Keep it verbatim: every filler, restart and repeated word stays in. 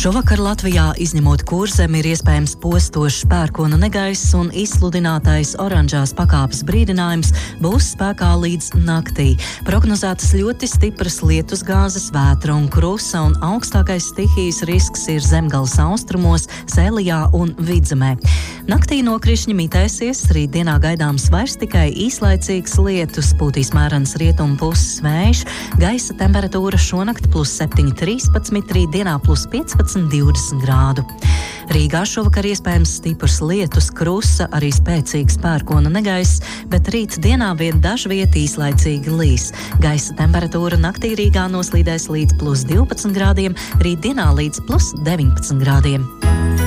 Šovakar Latvijā, izņemot Kurzemi, ir iespējams postošs pērkona negaiss un izsludinātais oranžās pakāpes brīdinājums būs spēkā līdz naktī. Prognozētas ļoti stipras lietusgāzes, vētra un krusa, un augstākais stihijas risks ir Zemgales austrumos, Sēlijā un Vidzemē. Naktī nokrišņi mitēsies, rītdienā gaidāms vairs tikai īslaicīgs lietus, pūtīs mērens rietumu puses vējš, gaisa temperatūra šonakt plus septiņi trīspadsmit, rītdienā plus piecpadsmit divdesmit grādu. Rīgā šovakar iespējams stiprs lietus, krusa, arī spēcīgs pērkona negaiss, bet rīt dienā vien dažviet īslaicīgi līs. Gaisa temperatūra naktī Rīgā noslīdēs līdz plus divpadsmit grādiem, rīt dienā līdz plus deviņpadsmit grādiem.